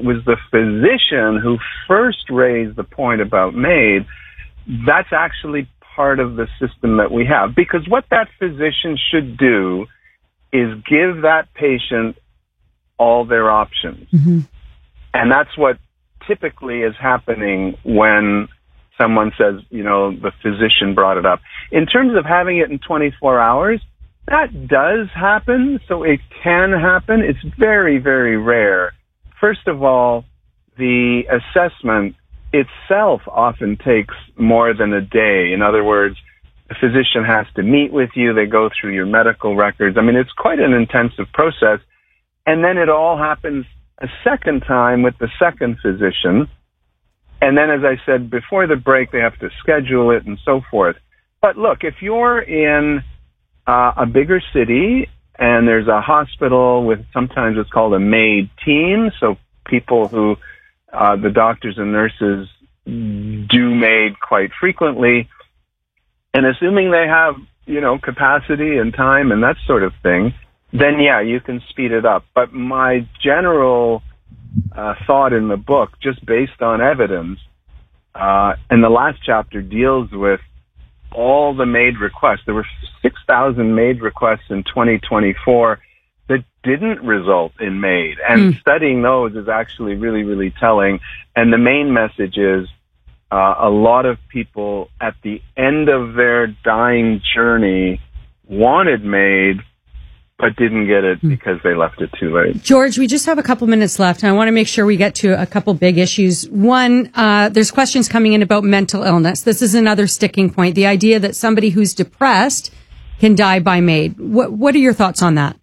was the physician who first raised the point about MAID, that's actually part of the system that we have. Because what that physician should do is give that patient all their options. Mm-hmm. And that's what typically is happening when someone says, the physician brought it up. In terms of having it in 24 hours, that does happen. So it can happen. It's very, very rare. First of all, the assessment itself often takes more than a day. In other words, the physician has to meet with you. They go through your medical records. I mean, it's quite an intensive process. And then it all happens a second time with the second physician. And then, as I said before the break, they have to schedule it and so forth. But look, if you're in a bigger city and there's a hospital with sometimes it's called a MAID team, so people who the doctors and nurses do MAID quite frequently, and assuming they have, capacity and time and that sort of thing, then yeah, you can speed it up. But my general thought in the book, just based on evidence, and the last chapter deals with all the MAID requests. There were 6,000 MAID requests in 2024 that didn't result in MAID. And studying those is actually really, really telling. And the main message is a lot of people at the end of their dying journey wanted MAID, but didn't get it because they left it too late. George, we just have a couple minutes left, and I want to make sure we get to a couple big issues. One, there's questions coming in about mental illness. This is another sticking point, the idea that somebody who's depressed can die by MAID. What are your thoughts on that?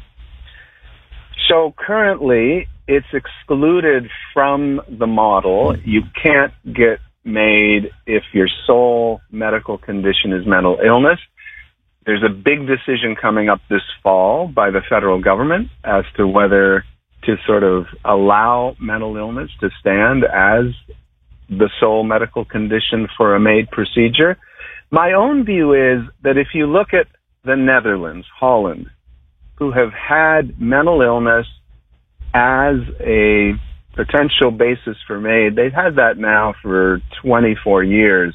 So currently, it's excluded from the model. You can't get MAID if your sole medical condition is mental illness. There's a big decision coming up this fall by the federal government as to whether to sort of allow mental illness to stand as the sole medical condition for a MAID procedure. My own view is that if you look at the Netherlands, Holland, who have had mental illness as a potential basis for MAID, they've had that now for 24 years.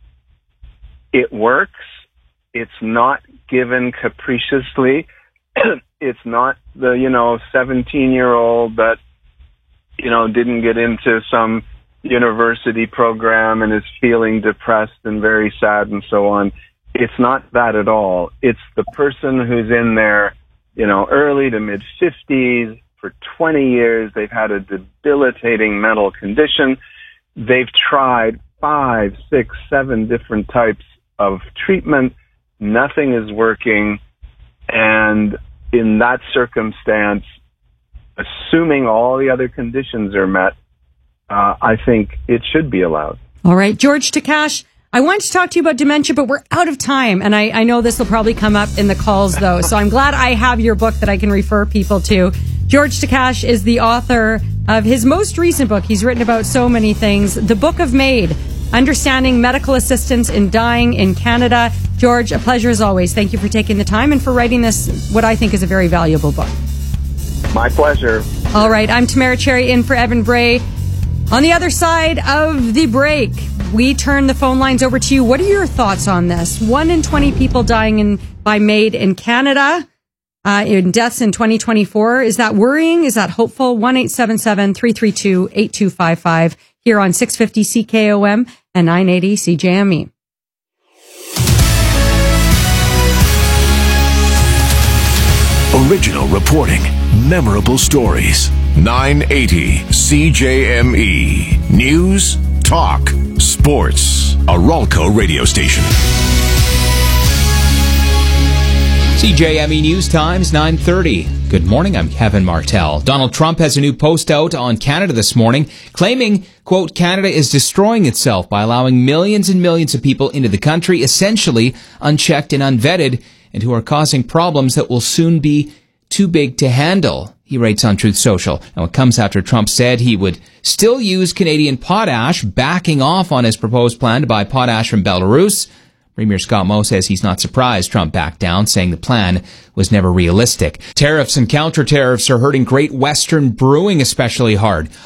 It works. It's not given capriciously. It's not the, 17-year-old that, didn't get into some university program and is feeling depressed and very sad and so on. It's not that at all. It's the person who's in their, early to mid-50s for 20 years. They've had a debilitating mental condition. They've tried 5, 6, 7 different types of treatment. Nothing is working, and in that circumstance, assuming all the other conditions are met, I think it should be allowed. All right, George Takash, I want to talk to you about dementia, but we're out of time, and I know this will probably come up in the calls, though, so I'm glad I have your book that I can refer people to. George Takash is the author of his most recent book. He's written about so many things, The Book of MAID, Understanding Medical Assistance in Dying in Canada. George, a pleasure as always. Thank you for taking the time and for writing this, what I think is a very valuable book. My pleasure. All right, I'm Tamara Cherry in for Evan Bray. On the other side of the break, we turn the phone lines over to you. What are your thoughts on this? 1 in 20 people dying by MAID in Canada, in deaths in 2024. Is that worrying? Is that hopeful? 1-877-332-8255 here on 650 CKOM and 980 CJME. Original reporting, memorable stories. 980 CJME. News, talk, sports. A Ralco radio station. CJME News Times, 9:30. Good morning, I'm Kevin Martell. Donald Trump has a new post out on Canada this morning, claiming, quote, Canada is destroying itself by allowing millions and millions of people into the country, essentially unchecked and unvetted, and who are causing problems that will soon be too big to handle, he writes on Truth Social. Now, it comes after Trump said he would still use Canadian potash, backing off on his proposed plan to buy potash from Belarus. Premier Scott Moe says he's not surprised Trump backed down, saying the plan was never realistic. Tariffs and counter-tariffs are hurting Great Western Brewing especially hard.